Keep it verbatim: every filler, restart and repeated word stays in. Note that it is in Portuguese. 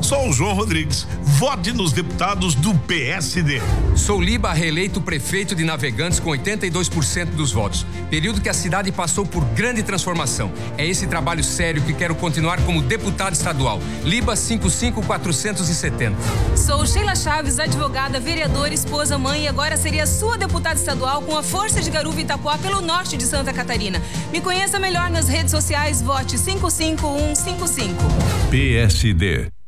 Sou o João Rodrigues. Vote nos deputados do P S D. Sou Liba, reeleito prefeito de Navegantes com oitenta e dois por cento dos votos. Período que a cidade passou por grande transformação. É esse trabalho sério que quero continuar como deputado estadual. Liba cinco cinco quatrocentos e setenta. Sou Sheila Chaves, advogada, vereadora, esposa, mãe e agora seria sua deputada estadual com a força de Garuva e Itapuá pelo norte de Santa Catarina. Me conheça melhor nas redes sociais, vote cinco cinco um cinco cinco. P S D